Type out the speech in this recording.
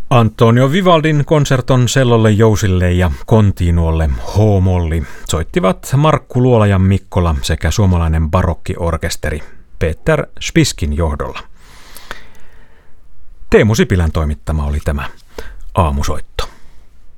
Antonio Vivaldin konserton cellolle, jousille ja continuolle H-molli soittivat Markku Luola ja Mikkola sekä suomalainen barokkiorkesteri Peter Spiskin johdolla. Teemu Sipilän toimittama oli tämä aamusoitto.